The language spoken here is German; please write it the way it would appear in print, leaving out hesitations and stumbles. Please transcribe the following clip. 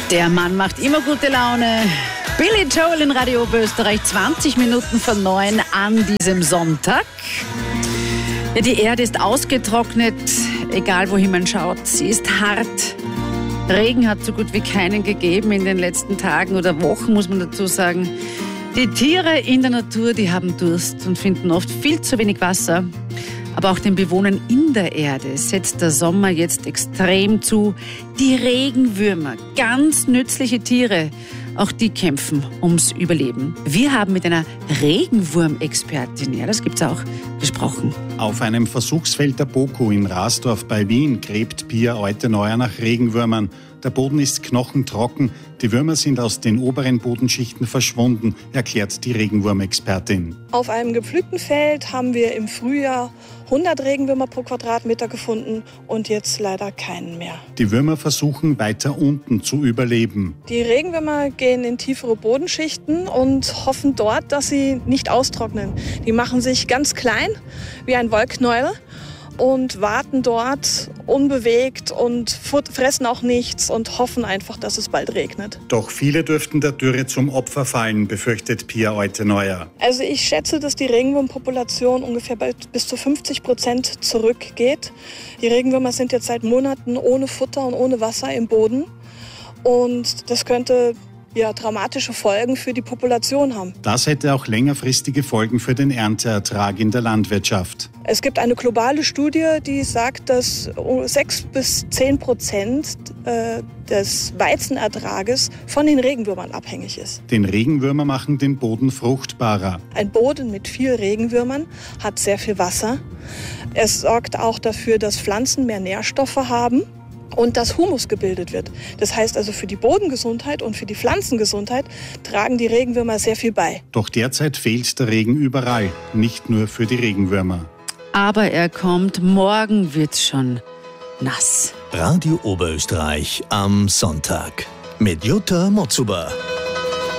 Der Mann macht immer gute Laune. Billy Joel in Radio Oberösterreich, 20 Minuten vor 9 an diesem Sonntag. Ja, die Erde ist ausgetrocknet, egal wohin man schaut. Sie ist hart. Regen hat so gut wie keinen gegeben in den letzten Tagen oder Wochen, muss man dazu sagen. Die Tiere in der Natur, die haben Durst und finden oft viel zu wenig Wasser. Aber auch den Bewohnern in der Erde setzt der Sommer jetzt extrem zu. Die Regenwürmer, ganz nützliche Tiere, auch die kämpfen ums Überleben. Wir haben mit einer Regenwurmexpertin, ja, das gibt's auch, gesprochen. Auf einem Versuchsfeld der BOKU in Rasdorf bei Wien gräbt Pia Euteneuer nach Regenwürmern. Der Boden ist knochentrocken, die Würmer sind aus den oberen Bodenschichten verschwunden, erklärt die Regenwurmexpertin. Auf einem gepflügten Feld haben wir im Frühjahr 100 Regenwürmer pro Quadratmeter gefunden und jetzt leider keinen mehr. Die Würmer versuchen weiter unten zu überleben. Die Regenwürmer gehen in tiefere Bodenschichten und hoffen dort, dass sie nicht austrocknen. Die machen sich ganz klein, wie ein Wollknäuel, und warten dort unbewegt und fressen auch nichts und hoffen einfach, dass es bald regnet. Doch viele dürften der Dürre zum Opfer fallen, befürchtet Pia Euteneuer. Also ich schätze, dass die Regenwurmpopulation ungefähr bis zu 50% zurückgeht. Die Regenwürmer sind jetzt seit Monaten ohne Futter und ohne Wasser im Boden. Und das könnte dramatische Folgen für die Population haben. Das hätte auch längerfristige Folgen für den Ernteertrag in der Landwirtschaft. Es gibt eine globale Studie, die sagt, dass 6-10% des Weizenertrages von den Regenwürmern abhängig ist. Den Regenwürmer machen den Boden fruchtbarer. Ein Boden mit viel Regenwürmern hat sehr viel Wasser. Es sorgt auch dafür, dass Pflanzen mehr Nährstoffe haben und dass Humus gebildet wird. Das heißt also, für die Bodengesundheit und für die Pflanzengesundheit tragen die Regenwürmer sehr viel bei. Doch derzeit fehlt der Regen überall, nicht nur für die Regenwürmer. Aber er kommt, morgen wird's schon nass. Radio Oberösterreich am Sonntag mit Jutta Motzuber.